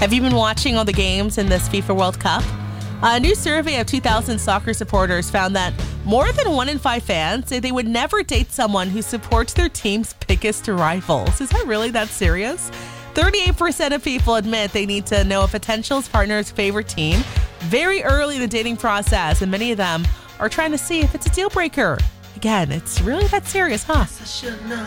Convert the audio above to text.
Have you been watching all the games in this FIFA World Cup? A new survey of 2,000 soccer supporters found that more than 1 in 5 fans say they would never date someone who supports their team's biggest rivals. Is that really that serious? 38% of people admit they need to know a potential partner's favorite team very early in the dating process, and many of them are trying to see if it's a deal breaker. Again, it's really that serious, huh?